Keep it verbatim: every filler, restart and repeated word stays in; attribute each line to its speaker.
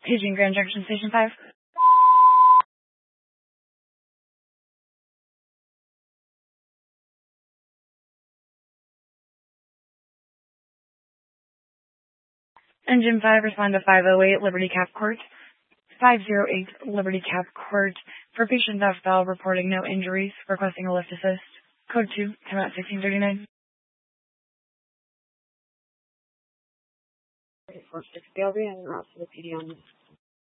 Speaker 1: Paging Grand Junction Station five. Engine five, respond to five oh eight Liberty Cap Court. five oh eight Liberty Cap Court. For patient F Bell reporting no injuries, requesting a lift assist. Code two, come out sixteen thirty-nine.
Speaker 2: four six Galby and route to the P D on this.